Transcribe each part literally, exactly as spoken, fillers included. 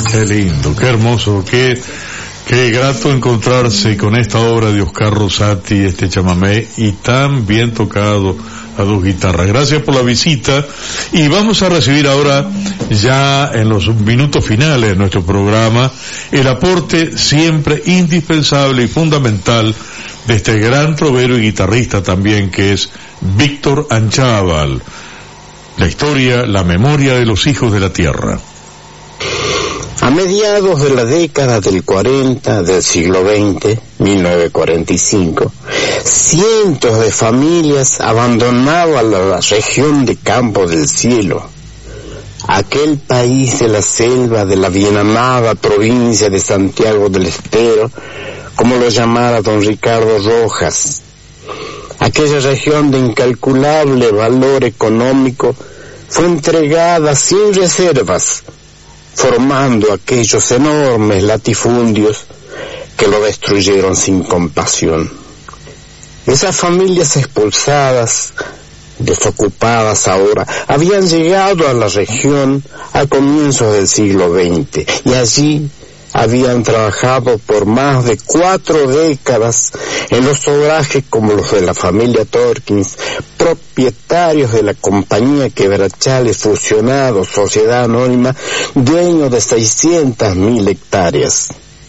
Qué lindo, qué hermoso, qué, qué grato encontrarse con esta obra de Oscar Rosati, este chamamé, y tan bien tocado a dos guitarras. Gracias por la visita, y vamos a recibir ahora, ya en los minutos finales de nuestro programa, el aporte siempre indispensable y fundamental de este gran trovero y guitarrista también, que es Víctor Anchával. La historia, la memoria de los hijos de la tierra. A mediados de la década del cuarenta del siglo veinte, mil novecientos cuarenta y cinco, cientos de familias abandonaban la región de Campo del Cielo, aquel país de la selva de la bien amada provincia de Santiago del Estero, como lo llamara don Ricardo Rojas. Aquella región de incalculable valor económico fue entregada sin reservas, formando aquellos enormes latifundios que lo destruyeron sin compasión. Esas familias expulsadas, desocupadas ahora, habían llegado a la región a comienzos del siglo veinte, y allí habían trabajado por más de cuatro décadas en los obrajes como los de la familia Torkins, propietarios de la compañía Quebrachales Fusionados, sociedad anónima, dueño de seiscientas mil hectáreas.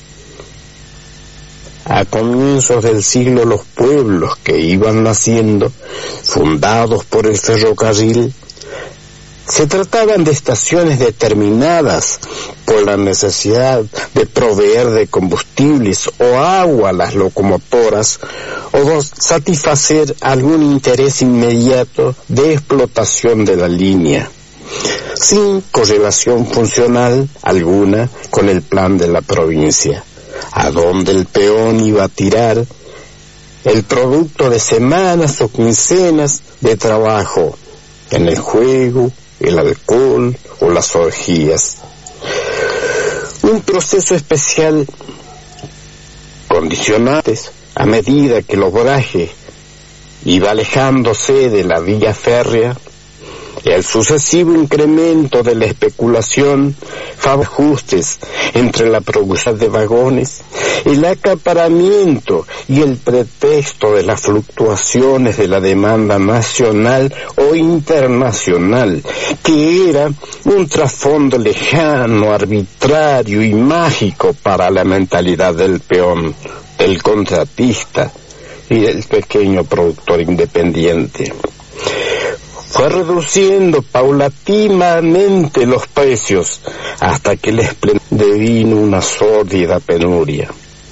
A comienzos del siglo, los pueblos que iban naciendo, fundados por el ferrocarril, se trataban de estaciones determinadas por la necesidad de proveer de combustibles o agua a las locomotoras, o satisfacer algún interés inmediato de explotación de la línea, sin correlación funcional alguna con el plan de la provincia, a donde el peón iba a tirar el producto de semanas o quincenas de trabajo en el juego, el alcohol o las orgías. Un proceso especial, condicionantes a medida que el obraje iba alejándose de la vía férrea, el sucesivo incremento de la especulación, ajustes entre la producción de vagones, el acaparamiento y el pretexto de las fluctuaciones de la demanda nacional o internacional, que era un trasfondo lejano, arbitrario y mágico para la mentalidad del peón, del contratista y del pequeño productor independiente. Fue reduciendo paulatinamente los precios hasta que les devino una sórdida penuria.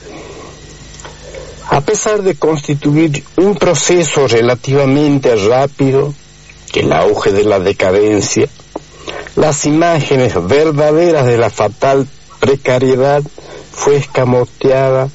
A pesar de constituir un proceso relativamente rápido, el auge de la decadencia, las imágenes verdaderas de la fatal precariedad fue escamoteada